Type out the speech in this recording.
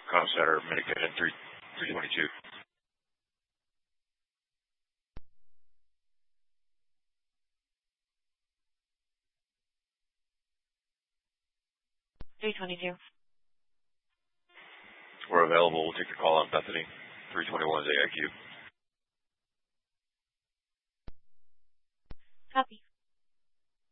Comsat or Medicaid 322. We're available. We'll take your call on Bethany. 321 is AIQ.